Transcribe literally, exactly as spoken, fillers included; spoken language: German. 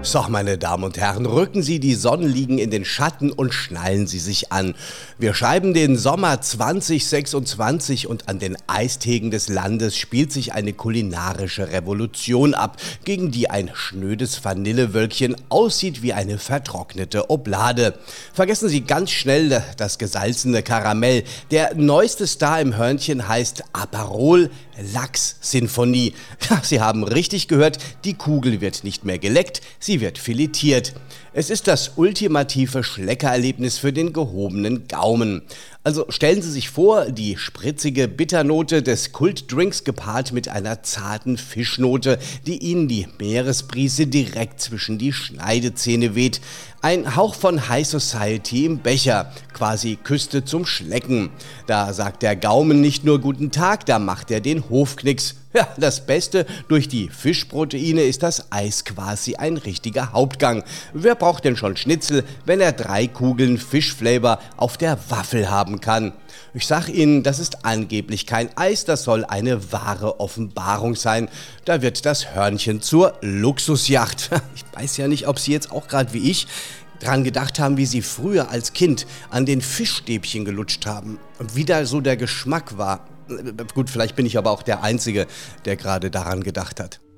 So, meine Damen und Herren, rücken Sie die Sonnenliegen in den Schatten und schnallen Sie sich an. Wir schreiben den Sommer zwanzig sechsundzwanzig und an den Eistegen des Landes spielt sich eine kulinarische Revolution ab, gegen die ein schnödes Vanillewölkchen aussieht wie eine vertrocknete Oblade. Vergessen Sie ganz schnell das gesalzene Karamell. Der neueste Star im Hörnchen heißt Aperol Lachs-Sinfonie. Ja, Sie haben richtig gehört, die Kugel wird nicht mehr geleckt, sie wird filetiert. Es ist das ultimative Schleckererlebnis für den gehobenen Gaumen. Also stellen Sie sich vor, die spritzige Bitternote des Kultdrinks gepaart mit einer zarten Fischnote, die Ihnen die Meeresbrise direkt zwischen die Schneidezähne weht. Ein Hauch von High Society im Becher, quasi Küste zum Schlecken. Da sagt der Gaumen nicht nur Guten Tag, da macht er den Hofknicks. Ja, das Beste, durch die Fischproteine ist das Eis quasi ein richtiger Hauptgang. Wer braucht denn schon Schnitzel, wenn er drei Kugeln Fischflavor auf der Waffel haben kann? Ich sag Ihnen, das ist angeblich kein Eis, das soll eine wahre Offenbarung sein. Da wird das Hörnchen zur Luxusjacht. Ich weiß ja nicht, ob Sie jetzt auch gerade wie ich dran gedacht haben, wie Sie früher als Kind an den Fischstäbchen gelutscht haben und wie da so der Geschmack war. Gut, vielleicht bin ich aber auch der Einzige, der gerade daran gedacht hat.